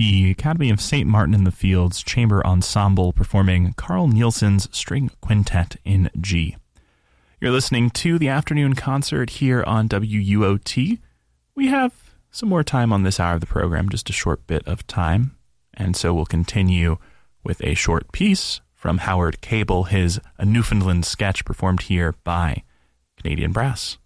the Academy of St. Martin in the Fields Chamber Ensemble performing Carl Nielsen's String Quintet in G. You're listening to the afternoon concert here on WUOT. We have some more time on this hour of the program, just a short bit of time, and so we'll continue with a short piece from Howard Cable, his A Newfoundland Sketch performed here by Canadian Brass.